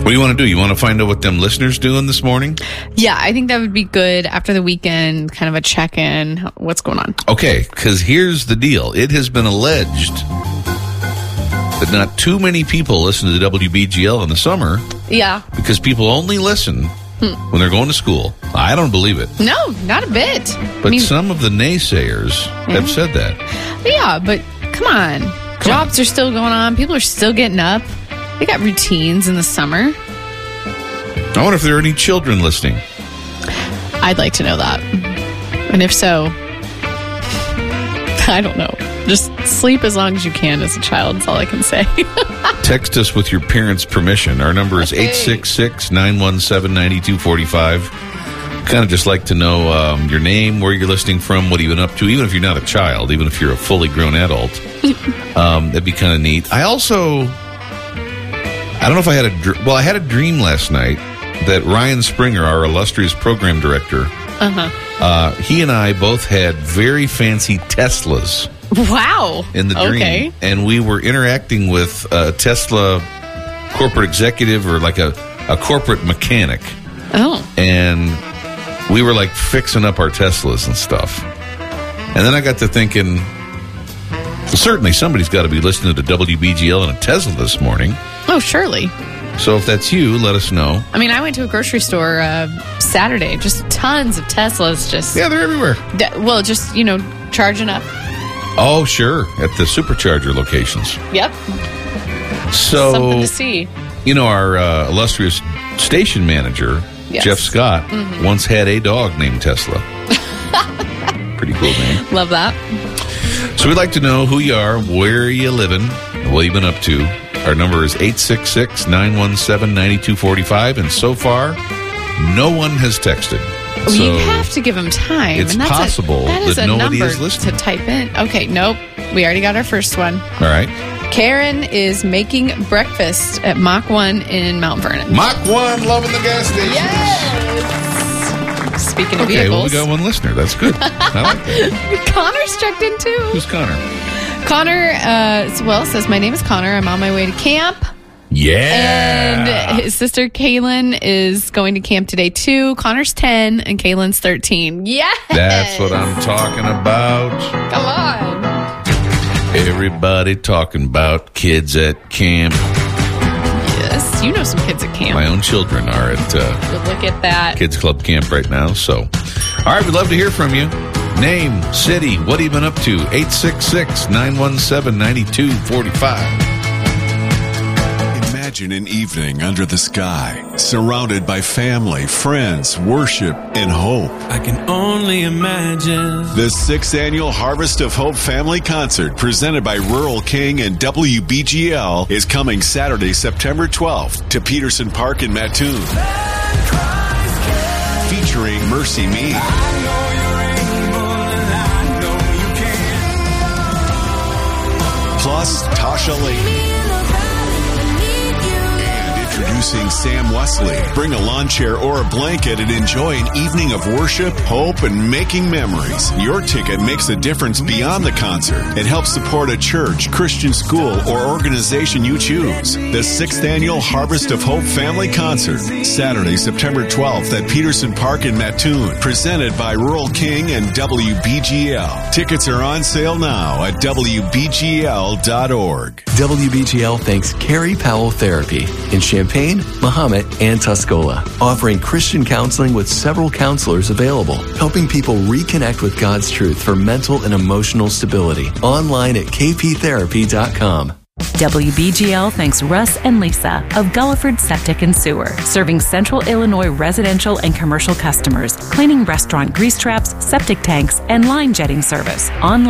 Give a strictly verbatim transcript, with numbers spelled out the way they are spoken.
What do you want to do? You want to find out what them listeners doing this morning? Yeah, I think that would be good after the weekend, kind of a check-in. What's going on? Okay, because here's the deal. It has been alleged that not too many people listen to the W B G L in the summer. Yeah. Because people only listen hmm. when they're going to school. I don't believe it. No, not a bit. But I mean, some of the naysayers yeah. have said that. Yeah, but come on. Come Jobs on. are still going on. People are still getting up. They got routines in the summer. I wonder if there are any children listening. I'd like to know that. And if so, I don't know. Just sleep as long as you can as a child. That's all I can say. Text us with your parents' permission. Our number is eight six six, nine one seven, nine two four five. Kind of just like to know um, your name, where you're listening from, what you've been up to, even if you're not a child, even if you're a fully grown adult. um, that'd be kind of neat. I also... I don't know if I had a dr- well. I had a dream last night that Ryan Springer, our illustrious program director, uh-huh. uh, he and I both had very fancy Teslas. Wow! In the dream, okay. And we were interacting with a Tesla corporate executive or like a, a corporate mechanic. Oh, and we were like fixing up our Teslas and stuff. And then I got to thinking, well, certainly somebody's got to be listening to W B G L in a Tesla this morning. Oh, surely. So if that's you, let us know. I mean, I went to a grocery store uh, Saturday. Just tons of Teslas. Just Yeah, they're everywhere. D- well, just, you know, charging up. Oh, sure. At the supercharger locations. Yep. So, something to see. You know, our uh, illustrious station manager, yes. Jeff Scott, mm-hmm. once had a dog named Tesla. Pretty cool name. Love that. So we'd like to know who you are, where you living, what you've been up to. Our number is eight six six, nine one seven, nine two four five, and so far, no one has texted. Well, so you have to give them time. It's and that's possible a, that, is that a nobody number is listening. To type in. Okay, nope. We already got our first one. All right. Karen is making breakfast at Mach one in Mount Vernon. Mach one, loving the gas station. Yes! Speaking of okay, vehicles. well, we got one listener. That's good. I like that. Connor's checked in, too. Who's Connor? Connor, uh, well, says, my name is Connor. I'm on my way to camp. Yeah. And his sister Kaylin is going to camp today, too. Connor's ten and Kaylin's thirteen. Yes! That's what I'm talking about. Come on. Everybody talking about kids at camp. Yes, you know some kids at camp. My own children are at uh, Good look at that. Kids Club Camp right now. So, all right, we'd love to hear from you. Name, city, what have you been up to? eight six six, nine one seven, nine two four five. Imagine an evening under the sky, surrounded by family, friends, worship, and hope. I can only imagine. The sixth annual Harvest of Hope Family Concert, presented by Rural King and W B G L, is coming Saturday, September twelfth to Peterson Park in Mattoon. Featuring Mercy Me, plus Tasha Layton. Introducing Sam Wesley. Bring a lawn chair or a blanket and enjoy an evening of worship, hope, and making memories. Your ticket makes a difference beyond the concert. It helps support a church, Christian school, or organization you choose. The sixth annual Harvest of Hope Family Concert, Saturday, September twelfth at Peterson Park in Mattoon. Presented by Rural King and W B G L. Tickets are on sale now at W B G L dot org. W B G L thanks Carrie Powell Therapy in Champaign, Mahomet, and Tuscola, offering Christian counseling with several counselors available, helping people reconnect with God's truth for mental and emotional stability. Online at k p therapy dot com. W B G L thanks Russ and Lisa of Gulliford Septic and Sewer, serving Central Illinois residential and commercial customers, cleaning restaurant grease traps, septic tanks, and line jetting service. Online